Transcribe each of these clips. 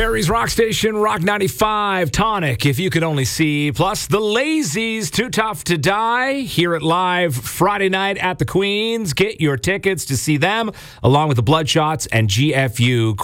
Barrie's Rock Station, Rock 95, Tonic, If You Could Only See, plus the Lazies, Too Tough to Die. Hear it live Friday night at the Queens. Get your tickets to see them, along with the Bloodshots and GFU,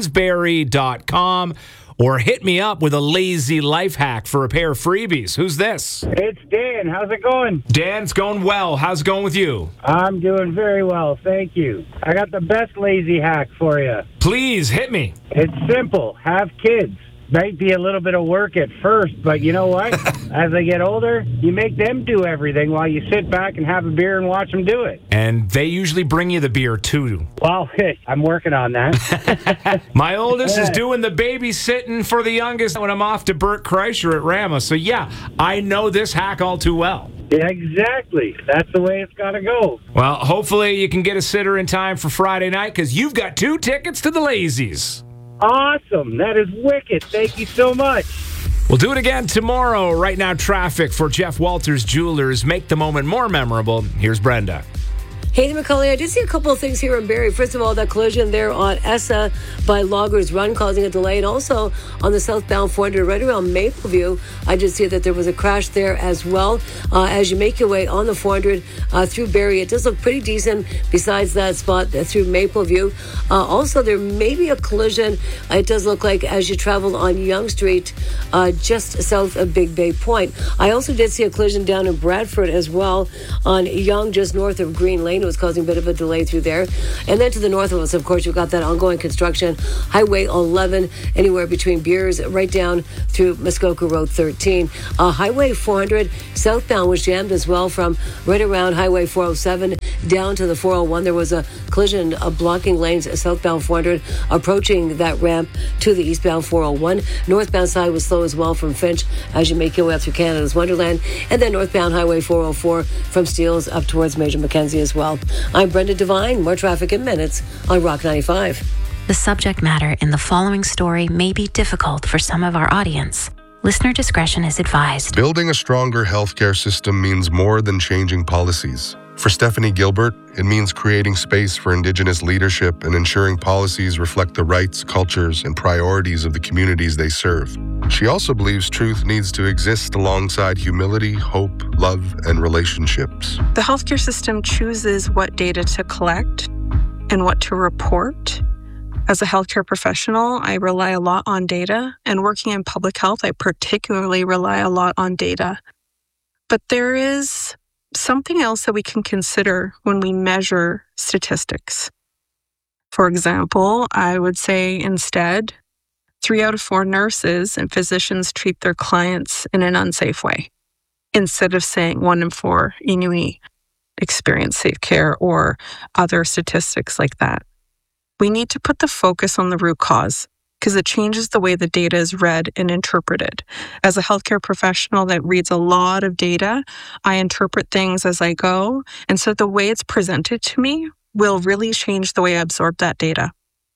queensberry.com. Or hit me up with a lazy life hack for a pair of freebies. Who's this? It's Dan. How's it going? Dan, it's going well. How's it going with you? I'm doing very well, thank you. I got the best lazy hack for you. Please, hit me. It's simple. Have kids. Might be a little bit of work at first, but you know what? As they get older, you make them do everything while you sit back and have a beer and watch them do it. And they usually bring you the beer, too. Well, I'm working on that. My oldest is doing the babysitting for the youngest when I'm off to Bert Kreischer at Rama. So, yeah, I know this hack all too well. Yeah, exactly. That's the way it's got to go. Well, hopefully you can get a sitter in time for Friday night because you've got 2 tickets to the Lazies. Awesome. That is wicked. Thank you so much. We'll do it again tomorrow. Right now, traffic for Jeff Walters Jewelers. Make the moment more memorable. Here's Brenda. Hey, McCauley, I did see a couple of things here in Barrie. First of all, that collision there on Essa by Loggers Run causing a delay. And also on the southbound 400 right around Mapleview, I did see that there was a crash there as well. As you make your way on the 400 through Barrie, it does look pretty decent besides that spot through Mapleview. Also, there may be a collision. It does look like as you travel on Yonge Street, just south of Big Bay Point. I also did see a collision down in Bradford as well on Yonge, just north of Green Lane. It was causing a bit of a delay through there. And then to the north of us, of course, you've got that ongoing construction. Highway 11, anywhere between Beers, right down through Muskoka Road 13. Highway 400 southbound was jammed as well from right around Highway 407 down to the 401. There was a collision blocking lanes southbound 400 approaching that ramp to the eastbound 401. Northbound side was slow as well from Finch as you make your way up through Canada's Wonderland. And then northbound Highway 404 from Steeles up towards Major Mackenzie as well. I'm Brenda Devine. More traffic in minutes on Rock 95. The subject matter in the following story may be difficult for some of our audience. Listener discretion is advised. Building a stronger healthcare system means more than changing policies. For Stephanie Gilbert, it means creating space for Indigenous leadership and ensuring policies reflect the rights, cultures, and priorities of the communities they serve. She also believes truth needs to exist alongside humility, hope, love, and relationships. The healthcare system chooses what data to collect and what to report. As a healthcare professional, I rely a lot on data, and working in public health, I particularly rely a lot on data. But there is something else that we can consider when we measure statistics. For example, I would say instead, 3 out of 4 nurses and physicians treat their clients in an unsafe way, instead of saying 1 in 4 Inuit experience safe care or other statistics like that. We need to put the focus on the root cause because it changes the way the data is read and interpreted. As a healthcare professional that reads a lot of data, I interpret things as I go. And so the way it's presented to me will really change the way I absorb that data.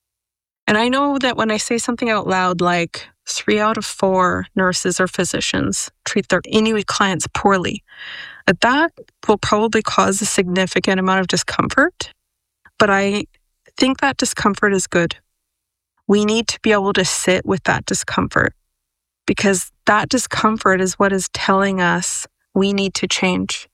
And I know that when I say something out loud like 3 out of 4 nurses or physicians treat their Inuit clients poorly, that will probably cause a significant amount of discomfort. But I think that discomfort is good. We need to be able to sit with that discomfort because that discomfort is what is telling us we need to change.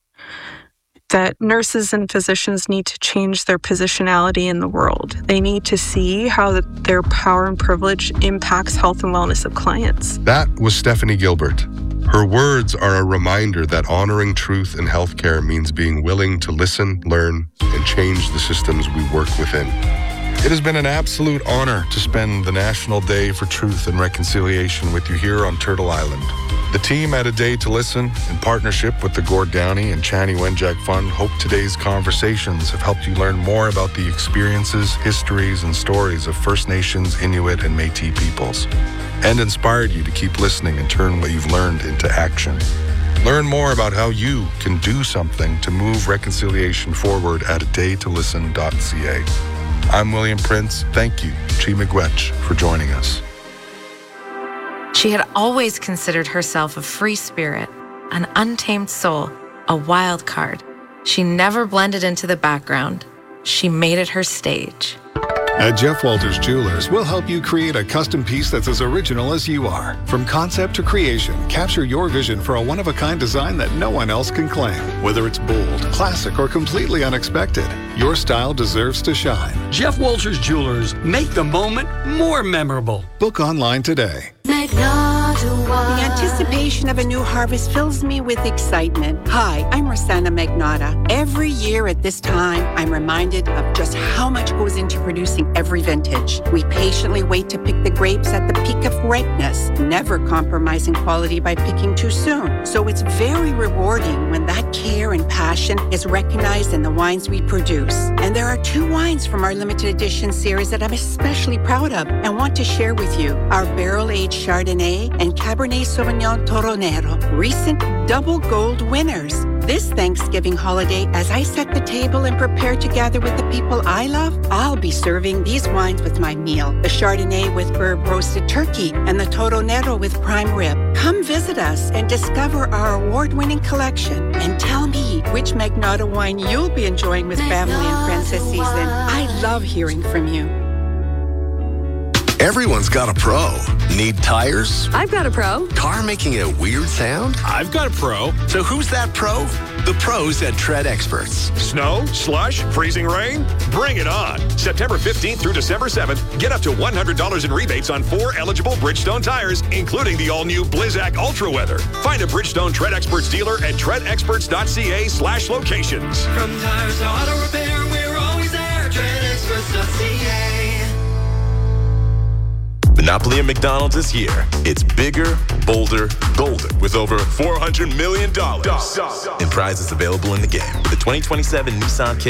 That nurses and physicians need to change their positionality in the world. They need to see how their power and privilege impacts health and wellness of clients. That was Stephanie Gilbert. Her words are a reminder that honoring truth in healthcare means being willing to listen, learn, and change the systems we work within. It has been an absolute honor to spend the National Day for Truth and Reconciliation with you here on Turtle Island. The team at A Day to Listen, in partnership with the Gord Downey and Chani Wenjack Fund, hope today's conversations have helped you learn more about the experiences, histories, and stories of First Nations, Inuit, and Métis peoples, and inspired you to keep listening and turn what you've learned into action. Learn more about how you can do something to move reconciliation forward at adaytolisten.ca. I'm William Prince. Thank you, Chi Miigwech, for joining us. She had always considered herself a free spirit, an untamed soul, a wild card. She never blended into the background. She made it her stage. At Jeff Walters Jewelers, we'll help you create a custom piece that's as original as you are. From concept to creation, capture your vision for a one-of-a-kind design that no one else can claim. Whether it's bold, classic, or completely unexpected, your style deserves to shine. Jeff Walters Jewelers, make the moment more memorable. Book online today. The anticipation of a new harvest fills me with excitement. Hi, I'm Rosanna Magnotta. Every year at this time, I'm reminded of just how much goes into producing every vintage. We patiently wait to pick the grapes at the peak of ripeness, never compromising quality by picking too soon. So it's very rewarding when that care and passion is recognized in the wines we produce. And there are 2 wines from our limited edition series that I'm especially proud of and want to share with you. Our barrel-aged Chardonnay and Cabernet Sauvignon Toro Nero, recent double gold winners. This Thanksgiving holiday, as I set the table and prepare to gather with the people I love, I'll be serving these wines with my meal. The Chardonnay with herb roasted turkey and the Toro Nero with prime rib. Come visit us and discover our award-winning collection and tell me which Magnotta wine you'll be enjoying with family and friends this season. I love hearing from you. Everyone's got a pro. Need tires? I've got a pro. Car making a weird sound? I've got a pro. So who's that pro? The pros at Tread Experts. Snow, slush, freezing rain? Bring it on. September 15th through December 7th, get up to $100 in rebates on 4 eligible Bridgestone tires, including the all-new Blizzak Ultra Weather. Find a Bridgestone Tread Experts dealer at treadexperts.ca/locations. From tires to auto repair, we're always there. treadexperts.ca. Monopoly at McDonald's this year. It's bigger, bolder, golder with over $400 million in prizes available in the game. With the 2027 Nissan